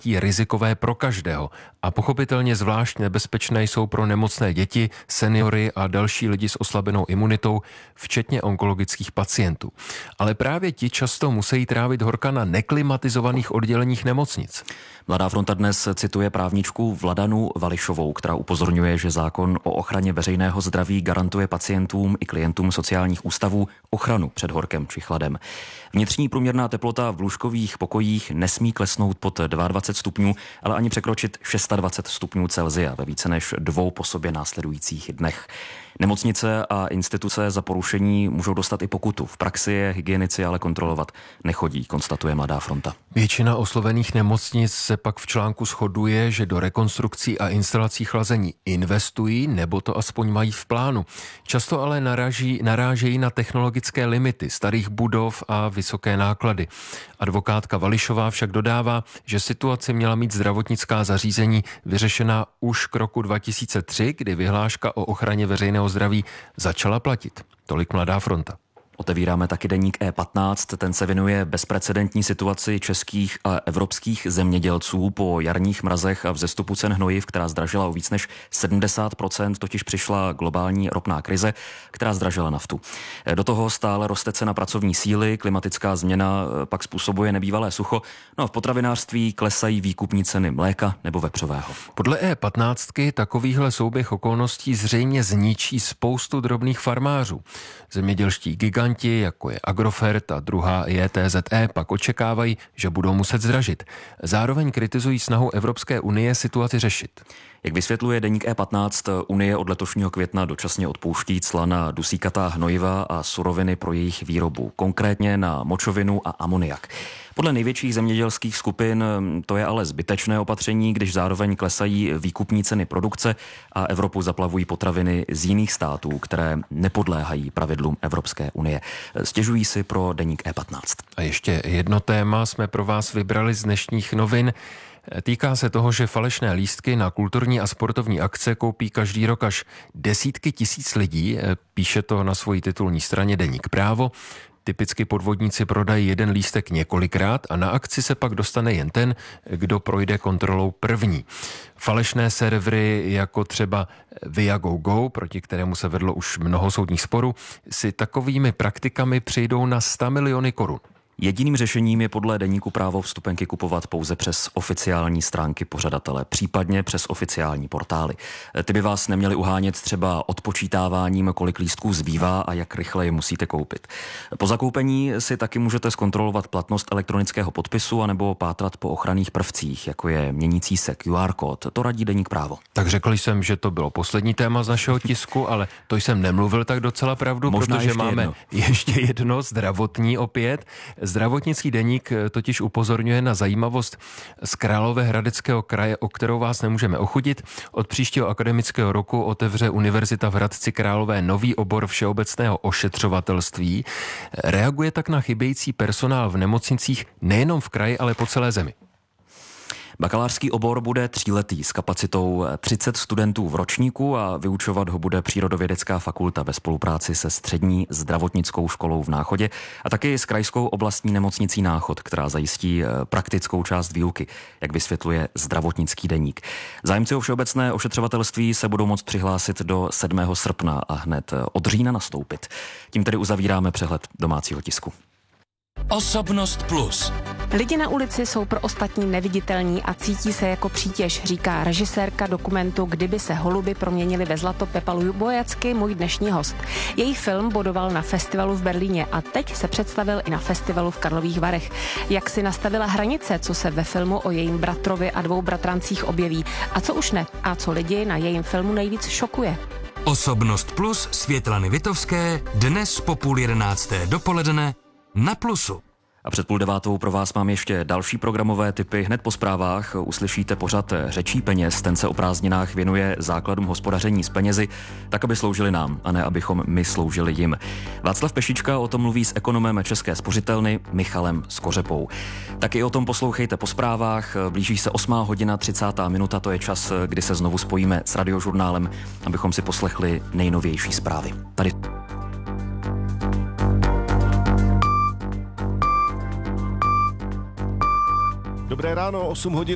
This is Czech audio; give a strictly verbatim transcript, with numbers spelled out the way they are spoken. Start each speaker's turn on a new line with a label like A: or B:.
A: rizikové pro každého a pochopitelně zvlášť nebezpečné jsou pro nemocné děti, seniory a další lidi s oslabenou imunitou, včetně onkologických pacientů. Ale právě ti často musí trávit horka na neklimatizovaných odděleních nemocnic.
B: Mladá fronta dnes cituje právničku Vladanu Vališovou, která upozorňuje, že zákon o ochraně veřejného zdraví garantuje pacientům i klientům sociálních ústavů ochranu před horkem či chladem. Vnitřní průměrná teplota v lůžkových pokojích nesmí klesnout pod dvacet dva stupňů, ale ani překročit dvacet šest stupňů Celsia ve více než dvou po sobě následujících dnech. Nemocnice a instituce za porušení můžou dostat i pokutu. V praxi je hygienici ale kontrolovat nechodí, konstatuje Mladá fronta.
A: Většina oslovených nemocnic se pak v článku shoduje, že do rekonstrukcí a instalací chlazení investují, nebo to aspoň mají v plánu. Často ale naráží, narážejí na technologické limity starých budov a vysoké náklady. Advokátka Vališová však dodává, že situaci měla mít zdravotnická zařízení vyřešena už k roku dva tisíce tři, kdy vyhláška o ochraně veřejného zdraví začala platit. Tolik Mladá fronta.
B: Otevíráme taky deník E patnáct, ten se věnuje bezprecedentní situaci českých a evropských zemědělců po jarních mrazech a vzestupu cen hnojiv, která zdražila o víc než sedmdesát procent, totiž přišla globální ropná krize, která zdražila naftu. Do toho stále roste cena pracovní síly, klimatická změna pak způsobuje nebývalé sucho, no a v potravinářství klesají výkupní ceny mléka nebo vepřového.
A: Podle E patnáct takovýhle souběh okolností zřejmě zničí spoustu drobných farmářů. Zemědělští giganti, jako je Agrofert a druhá J T Z E, pak očekávají, že budou muset zdražit. Zároveň kritizují snahu Evropské unie situaci řešit.
B: Jak vysvětluje deník E patnáct, Unie od letošního května dočasně odpouští cla na dusíkatá hnojiva a suroviny pro jejich výrobu, konkrétně na močovinu a amoniak. Podle největších zemědělských skupin to je ale zbytečné opatření, když zároveň klesají výkupní ceny produkce a Evropu zaplavují potraviny z jiných států, které nepodléhají pravidlům Evropské unie. Stěžují si pro deník E patnáct.
A: A ještě jedno téma jsme pro vás vybrali z dnešních novin. Týká se toho, že falešné lístky na kulturní a sportovní akce koupí každý rok až desítky tisíc lidí, píše to na svojí titulní straně deník Právo. Typicky podvodníci prodají jeden lístek několikrát a na akci se pak dostane jen ten, kdo projde kontrolou první. Falešné servery jako třeba Viagogo, proti kterému se vedlo už mnoho soudních sporů, si takovými praktikami přijdou na sto miliony korun.
B: Jediným řešením je podle deníku Právo vstupenky kupovat pouze přes oficiální stránky pořadatele, případně přes oficiální portály. Ty by vás neměly uhánět třeba odpočítáváním, kolik lístků zbývá a jak rychle je musíte koupit. Po zakoupení si taky můžete zkontrolovat platnost elektronického podpisu anebo pátrat po ochranných prvcích, jako je měnící se Q R kód. To radí deník Právo.
A: Tak řekl jsem, že to bylo poslední téma z našeho tisku, ale to jsem nemluvil tak docela pravdu,
B: Možná
A: protože
B: ještě
A: máme
B: jedno.
A: ještě jedno zdravotní opět. Zdravotnický deník totiž upozorňuje na zajímavost z Královéhradeckého kraje, o kterou vás nemůžeme ochudit. Od příštího akademického roku otevře Univerzita v Hradci Králové nový obor všeobecného ošetřovatelství. Reaguje tak na chybějící personál v nemocnicích nejenom v kraji, ale po celé zemi.
B: Bakalářský obor bude tříletý s kapacitou třicet studentů v ročníku a vyučovat ho bude Přírodovědecká fakulta ve spolupráci se střední zdravotnickou školou v Náchodě a taky s krajskou oblastní nemocnicí Náchod, která zajistí praktickou část výuky, jak vysvětluje zdravotnický deník. Zájemci o všeobecné ošetřovatelství se budou moct přihlásit do sedmého srpna a hned od října nastoupit. Tím tedy uzavíráme přehled domácího tisku.
C: Osobnost plus.
D: Lidi na ulici jsou pro ostatní neviditelní a cítí se jako přítěž, říká režisérka dokumentu Kdyby se holuby proměnily ve zlato Pepa Lubojacky, můj dnešní host. Její film bodoval na festivalu v Berlíně a teď se představil i na festivalu v Karlových Varech. Jak si nastavila hranice, co se ve filmu o jejím bratrovi a dvou bratrancích objeví a co už ne a co lidi na jejím filmu nejvíc šokuje.
C: Osobnost plus Světlany Vitovské dnes po půl jedenácté dopoledne na Plusu.
B: A před půl devátou pro vás mám ještě další programové tipy. Hned po zprávách uslyšíte pořad Řečí peněz. Ten se o prázdninách věnuje základům hospodaření s penězi, tak aby sloužili nám, a ne abychom my sloužili jim. Václav Pešička o tom mluví s ekonomem České spořitelny Michalem Skořepou. Taky o tom poslouchejte po zprávách. Blíží se osmá hodina třicátá minuta, to je čas, kdy se znovu spojíme s Radiožurnálem, abychom si poslechli nejnovější zprávy. Tady
E: Dobré ráno, osm hodin.